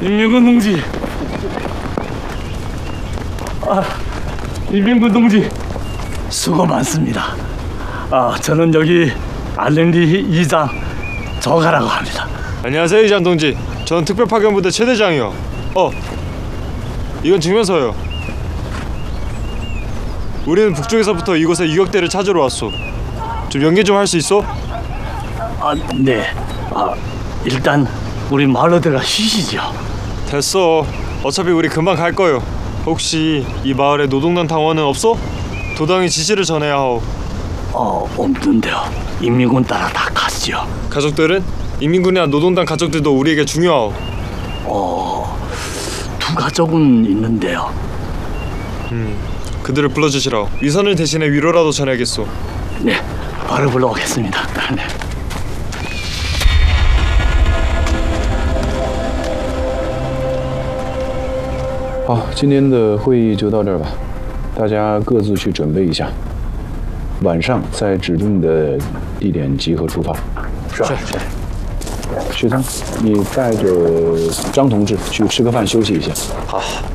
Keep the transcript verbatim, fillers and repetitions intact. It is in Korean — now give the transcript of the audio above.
임민군 동지. 아, 임민군 동지. 수고 많습니다. 아, 저는 여기 알렌리 이장 저가라고 합니다. 안녕하세요, 이장 동지. 저는 특별파견부대 최대장이요. 어, 이건 증명서요. 우리는 북쪽에서부터 이곳에 유격대를 찾으러 왔소. 좀 연기 좀 할 수 있어? 아, 네. 아, 일단 우리 마을로 들어가 쉬시죠. 됐어. 어차피 우리 금방 갈 거요. 혹시 이 마을에 노동당 당원은 없어? 도당이 지시를 전해야 하오. 어, 없는데요. 인민군 따라 다 가시죠. 가족들은? 인민군이나 노동당 가족들도 우리에게 중요하오. 어, 두 가족은 있는데요. 음, 그들을 불러주시라. 위선을 대신해 위로라도 전해야겠소. 네, 바로 불러오겠습니다. 네. 好，今天的会议就到这儿吧，大家各自去准备一下，晚上在指定的地点集合出发。 是是。 学生，你带着张同志去吃个饭休息一下。 好。